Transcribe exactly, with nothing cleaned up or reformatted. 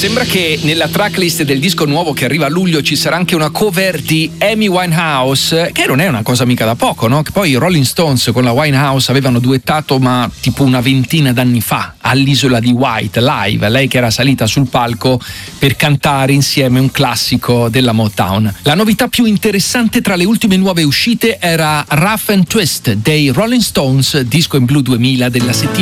Sembra che nella tracklist del disco nuovo che arriva a luglio ci sarà anche una cover di Amy Winehouse, che non è una cosa mica da poco, no? Che poi i Rolling Stones con la Winehouse avevano duettato ma tipo una ventina d'anni fa all'Isola di Wight live, lei che era salita sul palco per cantare insieme un classico della Motown. La novità più interessante tra le ultime nuove uscite era Rough and Twist dei Rolling Stones, disco in blu duemila della settimana.